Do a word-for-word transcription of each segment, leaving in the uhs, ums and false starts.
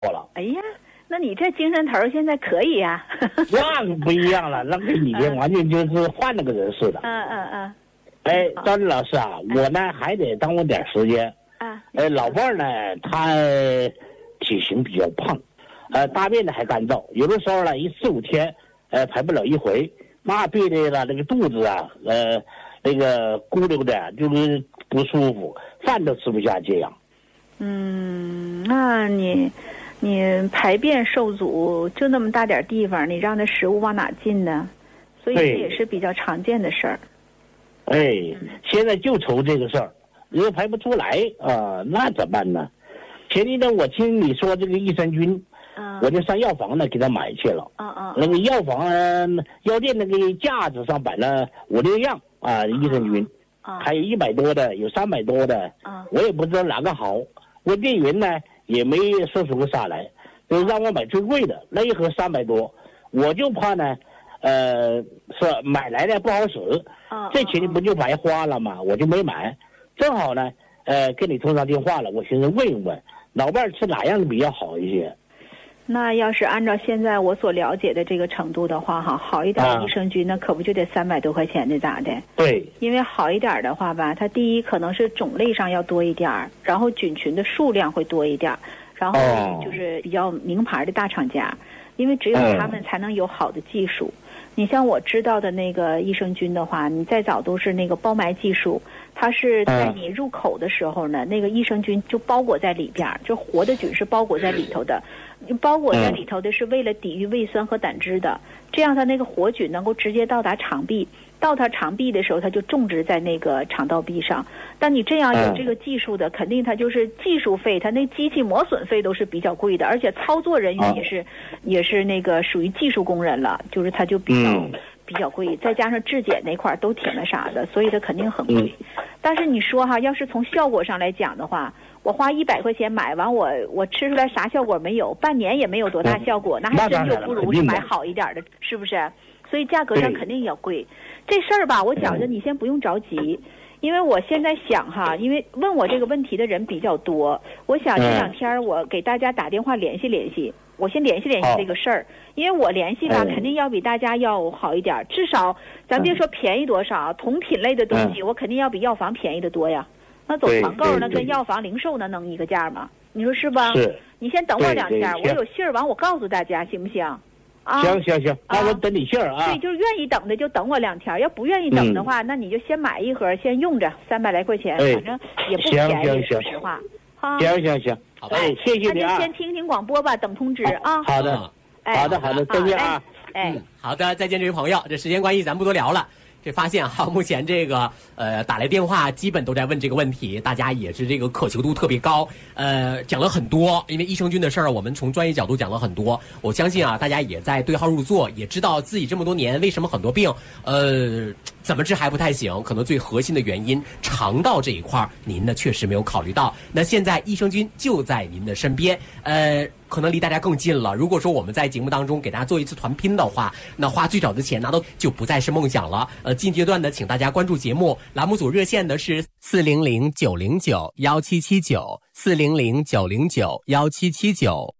了。 哎呀，那你这精神头现在可以呀、啊？ 那不一样了，那跟你的完全就是换了个人似的。 嗯嗯嗯。 哎，赵丽老师啊，我呢还得耽误点时间。 啊。 哎，老伴儿呢，他体型比较胖，呃，大便呢还干燥，有的时候呢一四五天，呃，排不了一回，那对的了，那个肚子啊，呃，那个咕溜的，就是不舒服，饭都吃不下这样。 嗯，那你，你排便受阻，就那么大点地方，你让那食物往哪进呢？所以这也是比较常见的事儿。 哎，现在就愁这个事儿，如果排不出来啊，那怎么办呢？前天呢，我听你说这个益生菌， 嗯， 我就上药房呢给他买去了。 嗯嗯， 那个药房药店那个架子上摆了五六样啊益生菌， 嗯， 还有一百多的，有三百多的， 嗯， 我也不知道哪个好。我店员呢也没说出个啥来，就让我买最贵的，那一盒三百多，我就怕呢，呃，是买来的不好使， 嗯， 这钱不就白花了吗？我就没买。正好呢，呃，跟你通上电话了，我寻思问一问，老伴儿吃哪样的比较好一些？ 那要是按照现在我所了解的这个程度的话，哈，好一点的益生菌，那可不就得三百多块钱的咋的？ 对， 因为好一点的话吧，它第一可能是种类上要多一点儿，然后菌群的数量会多一点儿，然后就是比较名牌的大厂家，因为只有他们才能有好的技术。你像我知道的那个益生菌的话，你再早都是那个包埋技术，它是在你入口的时候呢，那个益生菌就包裹在里边，就活的菌是包裹在里头的，包裹在里头的是为了抵御胃酸和胆汁的，这样它那个活菌能够直接到达肠壁，到它肠壁的时候，它就种植在那个肠道壁上。但你这样有这个技术的，肯定它就是技术费，它那机器磨损费都是比较贵的，而且操作人员也是、哦、也是那个属于技术工人了，就是它就比较、嗯、比较贵，再加上质检那块都挺那啥的，所以它肯定很贵。嗯、但是你说哈，要是从效果上来讲的话，我花一百块钱买完我，我我吃出来啥效果没有，半年也没有多大效果，嗯、那还真就不如是买好一点的，是不是？所以价格上肯定要贵。这事儿吧，我觉着你先不用着急。因为我现在想哈，因为问我这个问题的人比较多，我想这两天我给大家打电话联系联系，我先联系联系这个事儿，因为我联系吧，肯定要比大家要好一点，至少咱别说便宜多少，同品类的东西我肯定要比药房便宜的多呀。那走团购那跟药房零售那能一个价吗？你说是吧？ 是。 你先等我两天，我有信儿完我告诉大家，行不行？啊， 行行行，那我等你信儿啊。 对，就是愿意等的就等我两天，要不愿意等的话，嗯、那你就先买一盒，先用着，三百来块钱，哎、反正也不便宜，说实话。 好，行行行，好，哎，谢谢你啊。 那就先听听广播吧，等通知啊。 好的，哎、好的，好的，再见啊。 哎， 嗯、好的，再见，这位朋友。这时间关系，咱不多聊了。这发现哈，目前这个呃打来电话基本都在问这个问题，大家也是这个渴求度特别高，呃讲了很多，因为益生菌的事儿，我们从专业角度讲了很多。我相信啊，大家也在对号入座，也知道自己这么多年为什么很多病呃怎么治还不太行，可能最核心的原因肠道这一块您呢确实没有考虑到。那现在益生菌就在您的身边，呃。可能离大家更近了。如果说我们在节目当中给大家做一次团拼的话，那花最少的钱拿到就不再是梦想了。呃，近阶段呢，请大家关注节目，栏目组热线呢是四零零九零九幺七七九四零零九零九幺七七九。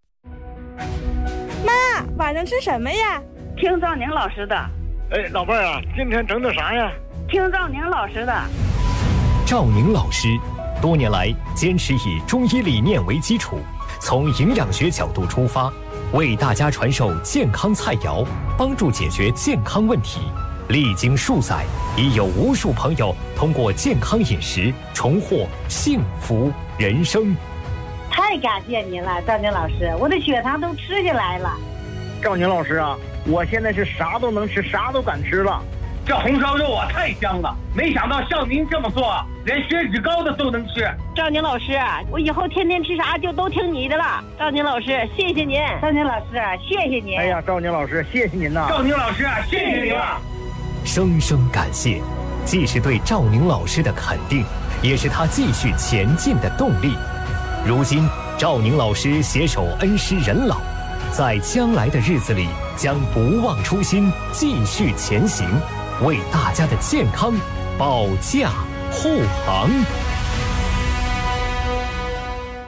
妈，晚上吃什么呀？ 听赵宁老师的。 哎，老伴儿啊，今天整的啥呀？ 听赵宁老师的。 赵宁老师多年来坚持以中医理念为基础，从营养学角度出发，为大家传授健康菜肴，帮助解决健康问题。历经数载，已有无数朋友通过健康饮食重获幸福人生。 太感谢您了，赵宁老师，我的血糖都吃下来了。 赵宁老师啊，我现在是啥都能吃，啥都敢吃了。 这红烧肉啊太香了，没想到像您这么做，连血脂高的都能吃。 赵宁老师，我以后天天吃啥就都听你的了。赵宁老师，谢谢您。赵宁老师，谢谢您。 哎呀，赵宁老师，谢谢您呐。 赵宁老师，谢谢您了。 声声感谢，既是对赵宁老师的肯定，也是他继续前进的动力。如今，赵宁老师携手恩师人老，在将来的日子里将不忘初心，继续前行。为大家的健康保驾护航。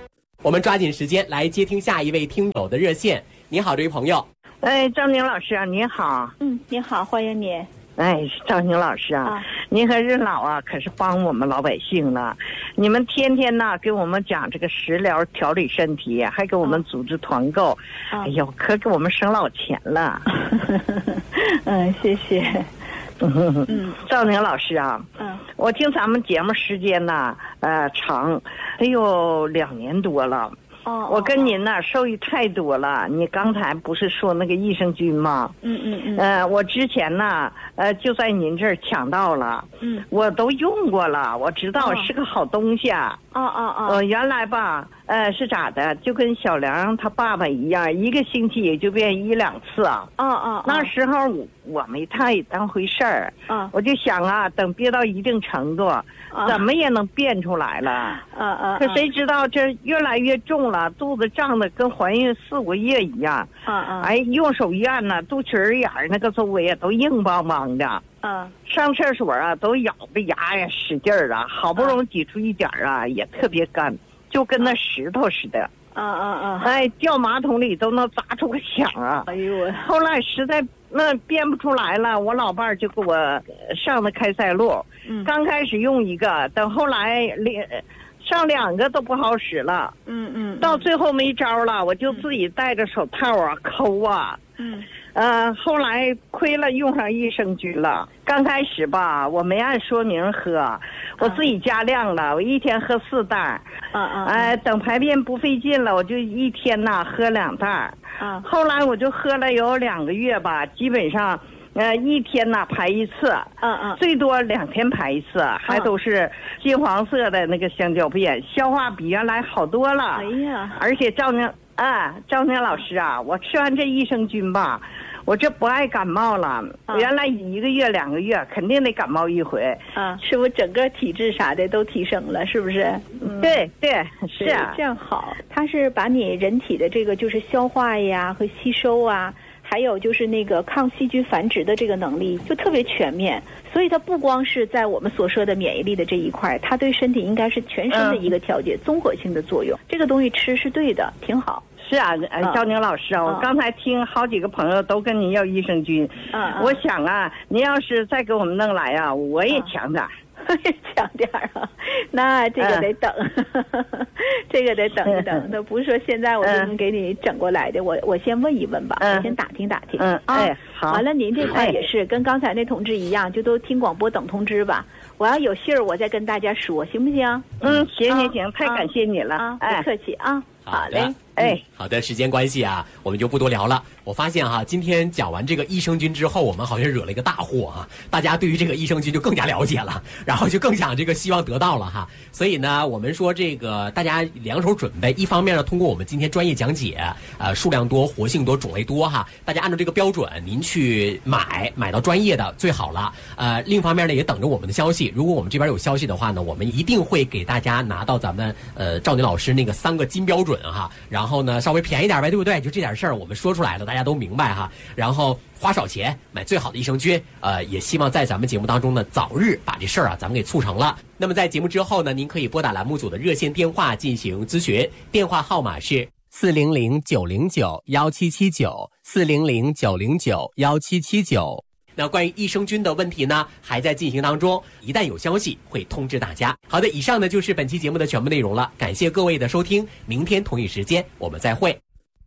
我们抓紧时间来接听下一位听友的热线。你好，这位朋友。 哎，赵宁老师啊，您好。 嗯，您好，欢迎您。 哎，赵宁老师啊，啊您和任老啊，可是帮我们老百姓了。你们天天呐给我们讲这个食疗调理身体，还给我们组织团购，啊、哎呦，可给我们省老钱了。 嗯，谢谢。 嗯，赵宁老师啊，嗯，我听咱们节目时间呢，呃，长，得有两年多了。哦，我跟您呢受益太多了。你刚才不是说那个益生菌吗？嗯嗯嗯。呃，我之前呢，呃，就在您这儿抢到了。嗯。我都用过了，我知道是个好东西啊。哦哦哦。呃，原来吧，呃，是咋的？就跟小梁他爸爸一样，一个星期也就变一两次啊。哦哦。那时候我我没太当回事儿。嗯。我就想啊，等憋到一定程度，怎么也能变出来了。嗯嗯。可谁知道这越来越重了。肚子胀得跟怀孕四五个月一样，嗯嗯，哎，用手一按呢，肚脐儿眼儿那个周围啊都硬邦邦的，嗯，上厕所啊都咬着牙呀使劲儿啊，好不容易挤出一点儿啊，也特别干，就跟那石头似的，嗯嗯嗯，哎，掉马桶里都能砸出个响啊，哎呦，后来实在那变不出来了，我老伴儿就给我上的开塞露，嗯，刚开始用一个，等后来连。上两个都不好使了，嗯嗯，到最后没招了，我就自己戴着手套啊抠啊，嗯，呃，后来亏了用上益生菌了。刚开始吧，我没按说明喝，我自己加量了，我一天喝四袋，嗯嗯，哎，等排便不费劲了，我就一天呐喝两袋，嗯，后来我就喝了有两个月吧，基本上。呃，一天呐排一次，嗯嗯，最多两天排一次，还都是金黄色的那个香蕉便，消化比原来好多了。哎呀，而且赵宁啊，赵宁老师啊，我吃完这益生菌吧，我这不爱感冒了。啊、原来一个月两个月肯定得感冒一回，啊， 是不是整个体质啥的都提升了？是不是？ 嗯、对对，是啊， 这样好。它是把你人体的这个就是消化呀和吸收啊。还有就是那个抗细菌繁殖的这个能力就特别全面，所以它不光是在我们所说的免疫力的这一块，它对身体应该是全身的一个调节、嗯、综合性的作用。这个东西吃是对的，挺好。 是啊，赵宁老师啊，嗯、我刚才听好几个朋友都跟您要益生菌，嗯，我想啊，您要是再给我们弄来啊，我也抢点儿。嗯强点儿啊，那这个得等，嗯、这个得等一等。那不是说现在我就能给你整过来的，嗯、我我先问一问吧，嗯、我先打听打听。嗯，啊、哎，好。完了，您这块也是、哎、跟刚才那同志一样，就都听广播等通知吧。我要有信儿，我再跟大家说，行不行？ 嗯，行行行，太感谢你了啊！不客气啊。 好嘞，哎，好的，时间关系啊，我们就不多聊了。我发现哈，今天讲完这个益生菌之后，我们好像惹了一个大祸啊！大家对于这个益生菌就更加了解了，然后就更想这个希望得到了哈。所以呢，我们说这个大家两手准备，一方面呢，通过我们今天专业讲解，呃，数量多、活性多、种类多哈，大家按照这个标准，您去买，买到专业的最好了。呃，另一方面呢，也等着我们的消息。如果我们这边有消息的话呢，我们一定会给大家拿到咱们呃赵宁老师那个三个金标准。哈，然后呢，稍微便宜点呗，对不对？就这点事儿，我们说出来了，大家都明白哈。然后花少钱买最好的益生菌，呃，也希望在咱们节目当中呢，早日把这事儿啊，咱们给促成了。那么在节目之后呢，您可以拨打栏目组的热线电话进行咨询，电话号码是四零零九零九幺七七九四零零九零九幺七七九。那关于益生菌的问题呢，还在进行当中，一旦有消息会通知大家。好的，以上呢就是本期节目的全部内容了，感谢各位的收听，明天同一时间我们再会。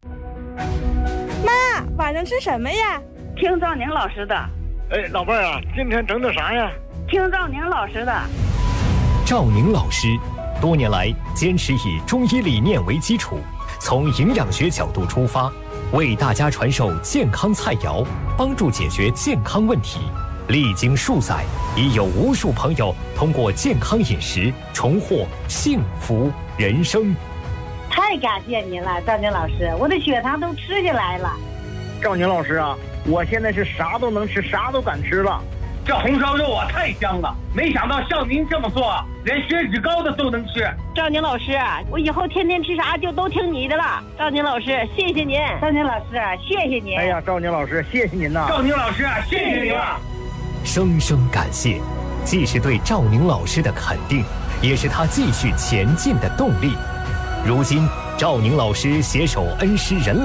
妈，晚上吃什么呀？ 听赵宁老师的。 哎，老伴儿啊，今天整的啥呀？ 听赵宁老师的。 赵宁老师多年来坚持以中医理念为基础，从营养学角度出发，为大家传授健康菜肴，帮助解决健康问题。历经数载，已有无数朋友通过健康饮食重获幸福人生。 太感谢您了，赵宁老师，我的血糖都吃下来了。 赵宁老师啊，我现在是啥都能吃，啥都敢吃了。 这红烧肉啊太香了，没想到像您这么做，连血脂高的都能吃。 赵宁老师，我以后天天吃啥就都听你的了。赵宁老师，谢谢您。赵宁老师，谢谢您。 哎呀，赵宁老师，谢谢您呐。 赵宁老师，谢谢您了。 声声感谢，既是对赵宁老师的肯定，也是他继续前进的动力。如今赵宁老师携手恩施仁